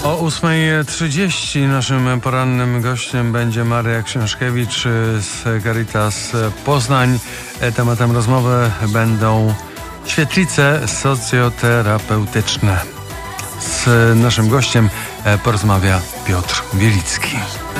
O 8:30 naszym porannym gościem będzie Maria Książkiewicz z Caritas Poznań. Tematem rozmowy będą świetlice socjoterapeutyczne. Z naszym gościem porozmawia Piotr Bielicki.